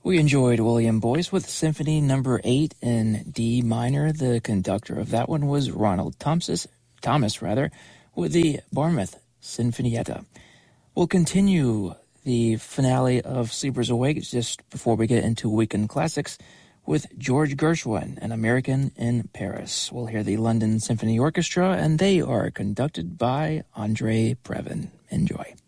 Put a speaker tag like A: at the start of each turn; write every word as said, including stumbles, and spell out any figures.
A: We enjoyed William Boyce with Symphony Number Eight in D minor. The conductor of that one was Ronald Thomas, Thomas rather, with the Bournemouth Sinfonietta. We'll continue the finale of Sleepers Awake just before we get into Weekend Classics with George Gershwin, An American in Paris. We'll hear the London Symphony Orchestra, and they are conducted by Andre Previn. Enjoy.